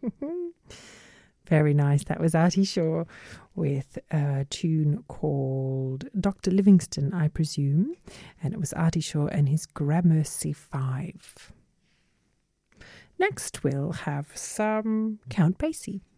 Very nice. That was Artie Shaw with a tune called Dr. Livingston, I presume. And it was Artie Shaw and his Gramercy 5. Next, we'll have some Count Basie.